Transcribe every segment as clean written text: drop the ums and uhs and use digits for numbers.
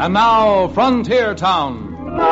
And now, Frontier Town.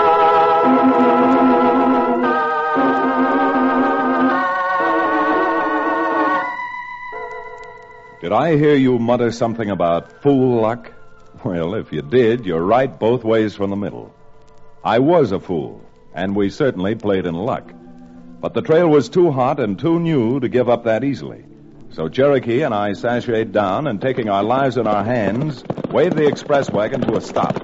Did I hear you mutter something about fool luck? Well, if you did, you're right both ways from the middle. I was a fool, and we certainly played in luck. But the trail was too hot and too new to give up that easily. So Cherokee and I sashayed down and, taking our lives in our hands, waved the express wagon to a stop.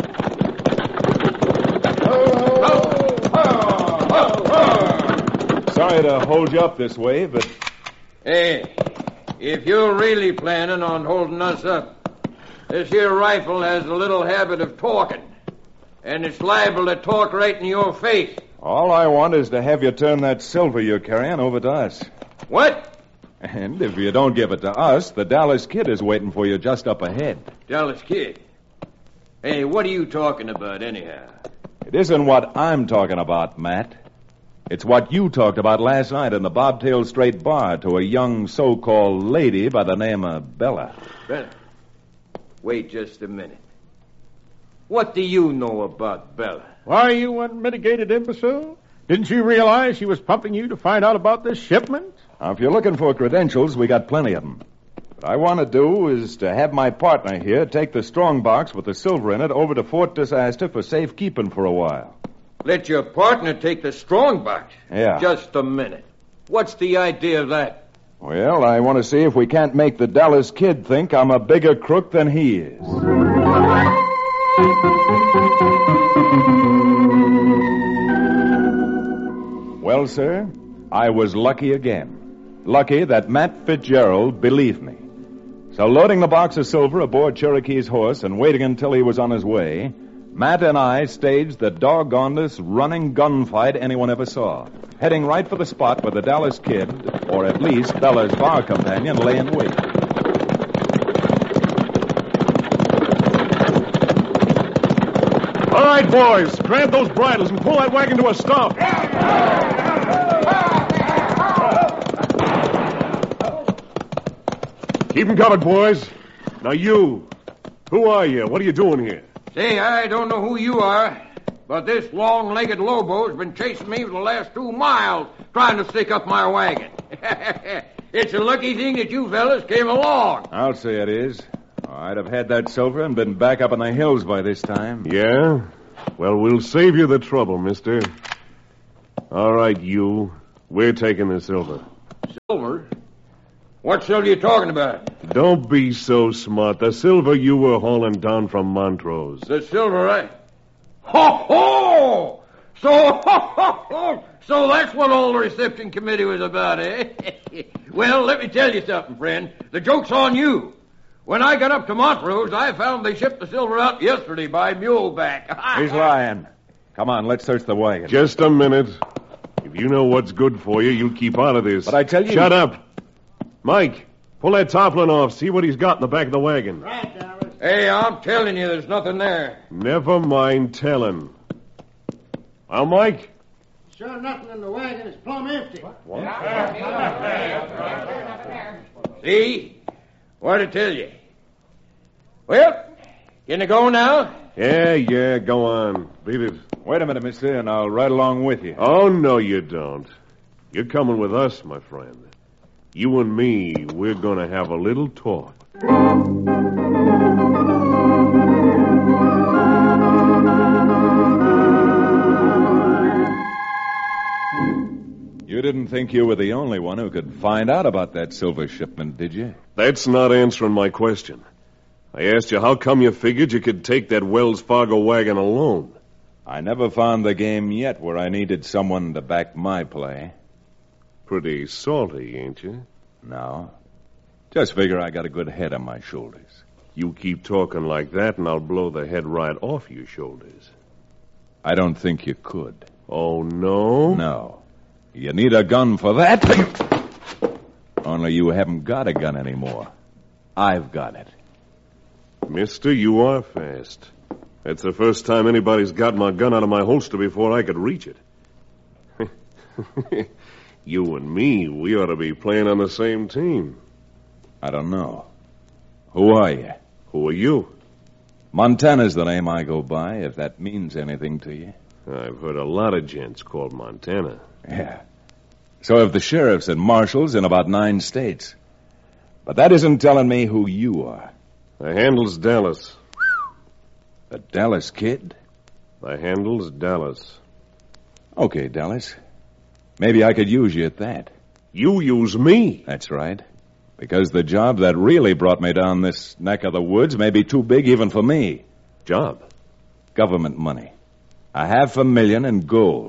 Sorry to hold you up this way, but... Hey, if you're really planning on holding us up, this here rifle has a little habit of talking, and it's liable to talk right in your face. All I want is to have you turn that silver you're carrying over to us. What? And if you don't give it to us, the Dallas Kid is waiting for you just up ahead. Dallas Kid? Hey, what are you talking about anyhow? It isn't what I'm talking about, Matt. It's what you talked about last night in the Bobtail Straight Bar to a young so-called lady by the name of Bella. Bella? Wait just a minute. What do you know about Bella? Why, you unmitigated imbecile? Didn't you realize she was pumping you to find out about this shipment? Now, if you're looking for credentials, we got plenty of them. What I want to do is to have my partner here take the strong box with the silver in it over to Fort Disaster for safekeeping for a while. Let your partner take the strong box? Yeah. Just a minute. What's the idea of that? Well, I want to see if we can't make the Dallas Kid think I'm a bigger crook than he is. Well, sir, I was lucky again. Lucky that Matt Fitzgerald believed me. So loading the box of silver aboard Cherokee's horse and waiting until he was on his way, Matt and I staged the doggonedest running gunfight anyone ever saw, heading right for the spot where the Dallas Kid, or at least Bella's bar companion, lay in wait. All right, boys, grab those bridles and pull that wagon to a stop. Keep 'em covered, boys. Now you, who are you? What are you doing here? Say, I don't know who you are, but this long-legged Lobo's been chasing me for the last 2 miles, trying to stick up my wagon. It's a lucky thing that you fellas came along. I'll say it is. I'd have had that silver and been back up in the hills by this time. Yeah? Well, we'll save you the trouble, mister. All right, you. We're taking the silver. Silver? What silver are you talking about? Don't be so smart. The silver you were hauling down from Montrose. The silver, eh? Ho-ho! So that's what all the reception committee was about, eh? Well, let me tell you something, friend. The joke's on you. When I got up to Montrose, I found they shipped the silver out yesterday by muleback. He's lying. Come on, let's search the wagon. Just a minute. If you know what's good for you, you'll keep out of this. But I tell you... Shut up. Mike, pull that tarpaulin off. See what he's got in the back of the wagon. Right, Dallas. Hey, I'm telling you, there's nothing there. Never mind telling. Well, Mike? Sure nothing in the wagon. It's plumb empty. What? See? What'd I tell you? Well, can I go now? Yeah, go on. Beat it. Wait a minute, mister, and I'll ride along with you. Oh, no, you don't. You're coming with us, my friend. You and me, we're going to have a little talk. You didn't think you were the only one who could find out about that silver shipment, did you? That's not answering my question. I asked you how come you figured you could take that Wells Fargo wagon alone. I never found the game yet where I needed someone to back my play. Pretty salty, ain't you? No. Just figure I got a good head on my shoulders. You keep talking like that, and I'll blow the head right off your shoulders. I don't think you could. Oh, no? No. You need a gun for that. Only you haven't got a gun anymore. I've got it. Mister, you are fast. That's the first time anybody's gotten my gun out of my holster before I could reach it. You and me, we ought to be playing on the same team. I don't know. Who are you? Who are you? Montana's the name I go by, if that means anything to you. I've heard a lot of gents called Montana. Yeah. So have the sheriffs and marshals in about 9 states. But that isn't telling me who you are. The handle's Dallas. The Dallas Kid? The handle's Dallas. Okay, Dallas. Maybe I could use you at that. You use me? That's right. Because the job that really brought me down this neck of the woods may be too big even for me. Job? Government money. $500,000 in gold.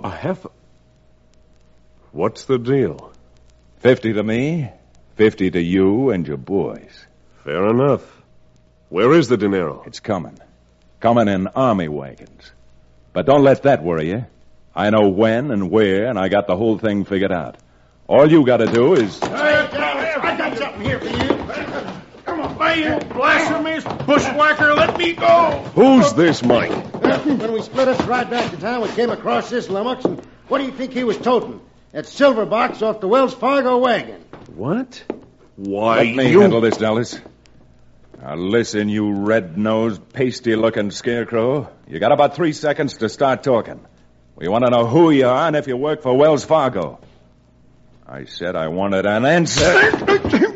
What's the deal? 50 to me, 50 to you and your boys. Fair enough. Where is the dinero? It's coming. Coming in army wagons. But don't let that worry you. I know when and where, and I got the whole thing figured out. All you got to do is... Hey, Dallas, I got something here for you. Come on, Hey, you blasphemous bushwhacker, let me go! Who's this, Mike? When we split us right back to town, we came across this lummox, and what do you think he was toting? That silver box off the Wells Fargo wagon. What? Why, Let me handle this, Dallas. Now, listen, you red-nosed, pasty-looking scarecrow. You got about 3 seconds to start talking. We want to know who you are and if you work for Wells Fargo. I said I wanted an answer.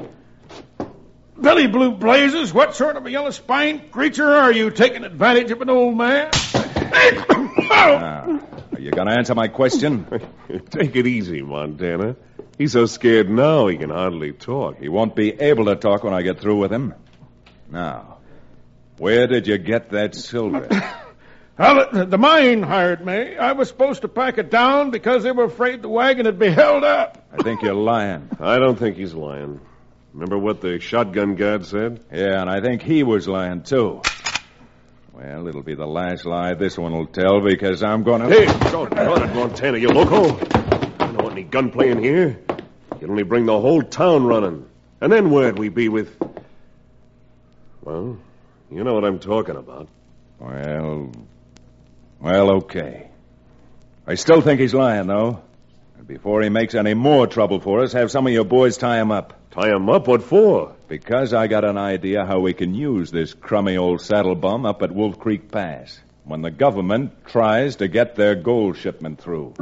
Billy Blue Blazes, what sort of a yellow-spined creature are you taking advantage of an old man? Now, are you going to answer my question? Take it easy, Montana. He's so scared now he can hardly talk. He won't be able to talk when I get through with him. Now, where did you get that silver? Well, the mine hired me. I was supposed to pack it down because they were afraid the wagon would be held up. I think you're lying. I don't think he's lying. Remember what the shotgun guard said? Yeah, and I think he was lying, too. Well, it'll be the last lie this one will tell because I'm going to... Hey, doggone it, Montana, you loco. I don't want any gunplay in here. You'd only bring the whole town running. And then where'd we be with... Well, you know what I'm talking about. Well, okay. I still think he's lying, though. And before he makes any more trouble for us, have some of your boys tie him up. Tie him up? What for? Because I got an idea how we can use this crummy old saddle bum up at Wolf Creek Pass when the government tries to get their gold shipment through.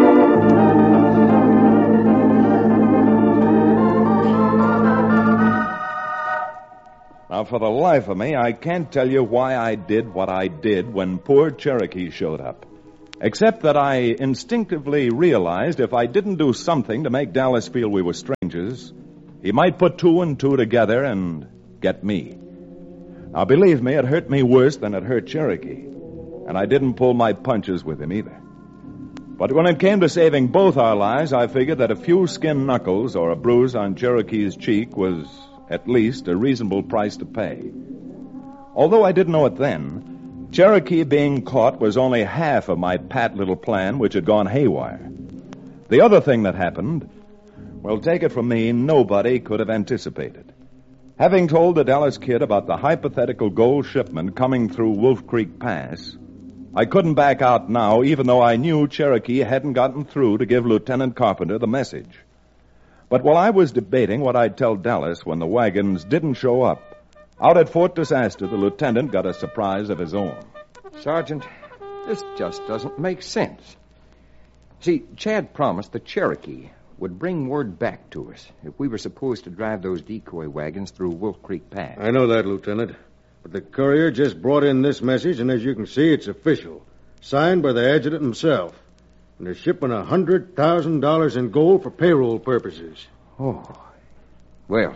Now, for the life of me, I can't tell you why I did what I did when poor Cherokee showed up. Except that I instinctively realized if I didn't do something to make Dallas feel we were strangers, he might put 2 and 2 together and get me. Now, believe me, it hurt me worse than it hurt Cherokee. And I didn't pull my punches with him either. But when it came to saving both our lives, I figured that a few skin knuckles or a bruise on Cherokee's cheek was at least a reasonable price to pay. Although I didn't know it then, Cherokee being caught was only half of my pat little plan, which had gone haywire. The other thing that happened, well, take it from me, nobody could have anticipated. Having told the Dallas Kid about the hypothetical gold shipment coming through Wolf Creek Pass, I couldn't back out now, even though I knew Cherokee hadn't gotten through to give Lieutenant Carpenter the message. But while I was debating what I'd tell Dallas when the wagons didn't show up, out at Fort Disaster, the lieutenant got a surprise of his own. Sergeant, this just doesn't make sense. See, Chad promised the Cherokee would bring word back to us if we were supposed to drive those decoy wagons through Wolf Creek Pass. I know that, Lieutenant. But the courier just brought in this message, and as you can see, it's official. Signed by the adjutant himself. And they're shipping $100,000 in gold for payroll purposes. Oh. Well,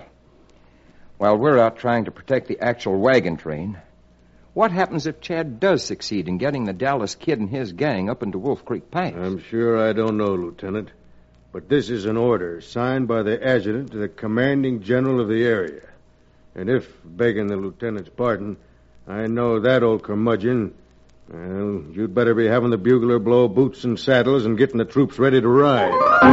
while we're out trying to protect the actual wagon train, what happens if Chad does succeed in getting the Dallas Kid and his gang up into Wolf Creek Pass? I'm sure I don't know, Lieutenant. But this is an order signed by the adjutant to the commanding general of the area. And if, begging the lieutenant's pardon, I know that old curmudgeon, well, you'd better be having the bugler blow boots and saddles and getting the troops ready to ride.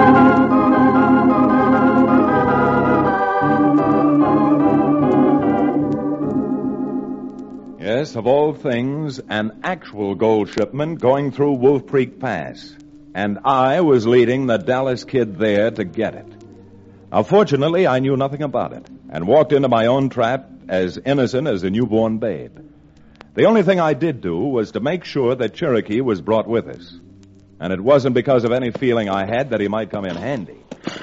Yes, of all things, an actual gold shipment going through Wolf Creek Pass. And I was leading the Dallas Kid there to get it. Now, fortunately, I knew nothing about it and walked into my own trap as innocent as a newborn babe. The only thing I did do was to make sure that Cherokee was brought with us. And it wasn't because of any feeling I had that he might come in handy.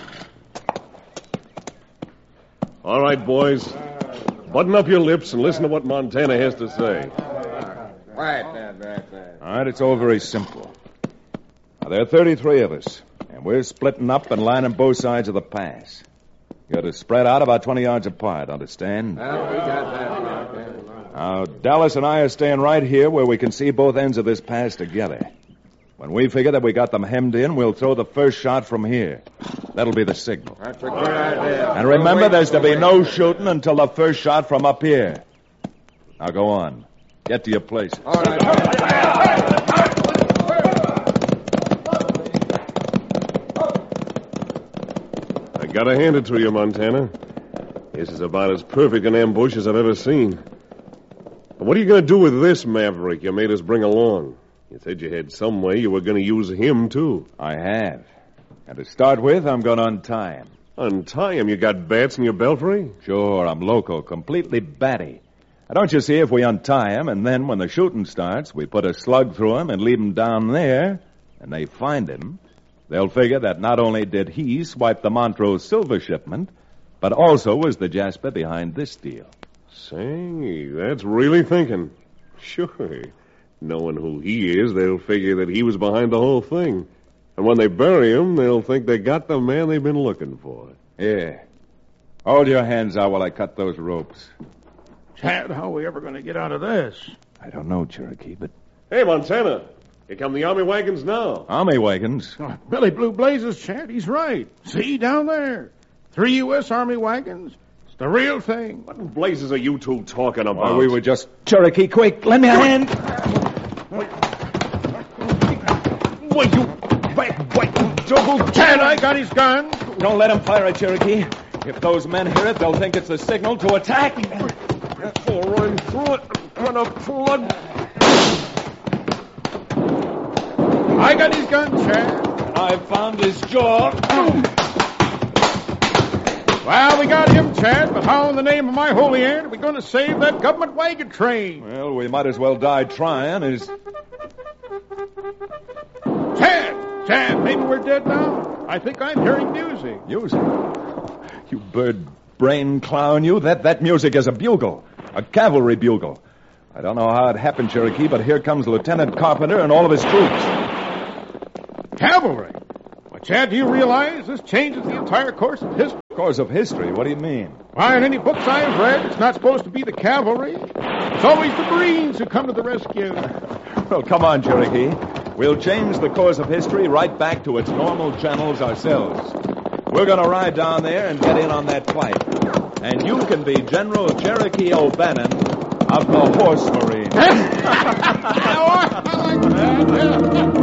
All right, boys. Button up your lips and listen to what Montana has to say. Right. All right, it's all very simple. Now, there are 33 of us, and we're splitting up and lining both sides of the pass. You're to spread out about 20 yards apart, understand? Well, we got that. Now, Dallas and I are staying right here where we can see both ends of this pass together. When we figure that we got them hemmed in, we'll throw the first shot from here. That'll be the signal. That's a good idea. And remember, there's to be no shooting until the first shot from up here. Now, go on. Get to your places. All right. I gotta hand it to you, Montana. This is about as perfect an ambush as I've ever seen. But what are you gonna do with this maverick you made us bring along? You said you had some way you were gonna use him, too. I have. And to start with, I'm going to untie him. Untie him? You got bats in your belfry? Sure, I'm loco, completely batty. Now, don't you see, if we untie him, and then when the shooting starts, we put a slug through him and leave him down there, and they find him, they'll figure that not only did he swipe the Montrose silver shipment, but also was the Jasper behind this deal. Say, that's really thinking. Sure. Knowing who he is, they'll figure that he was behind the whole thing. And when they bury him, they'll think they got the man they've been looking for. Yeah. Hold your hands out while I cut those ropes. Chad, how are we ever going to get out of this? I don't know, Cherokee, but... Hey, Montana. Here come the army wagons now. Army wagons? Oh, Billy Blue Blazes, Chad, he's right. See, down there. 3 U.S. Army wagons. It's the real thing. What in blazes are you two talking about? Why, we were just... Cherokee, quick, lend me a hand. Why, you... Wait, Chad, I got his gun. Don't let him fire it, Cherokee. If those men hear it, they'll think it's the signal to attack. I'll run through it. I'm gonna flood. I got his gun, Chad. I found his jaw. Well, we got him, Chad, but how in the name of my holy aunt are we going to save that government wagon train? Well, we might as well die trying as... Chad, maybe we're dead now. I think I'm hearing music. Music? You bird brain clown, you. That music is a bugle. A cavalry bugle. I don't know how it happened, Cherokee, but here comes Lieutenant Carpenter and all of his troops. Cavalry? Well, Chad, do you realize this changes the entire course of history? Course of history? What do you mean? Why, in any books I've read, it's not supposed to be the cavalry. It's always the Marines who come to the rescue. Well, come on, Cherokee. We'll change the course of history right back to its normal channels ourselves. We're going to ride down there and get in on that fight. And you can be General Cherokee O'Bannon of the Horse Marine.